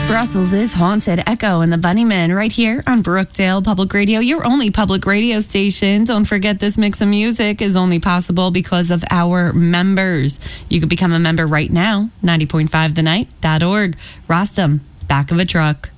Brussels is Haunted, Echo and the Bunnymen right here on Brookdale Public Radio, your only public radio station. Don't forget this mix of music is only possible because of our members. You could become a member right now, 90.5thenight.org. Rostam, back of a truck.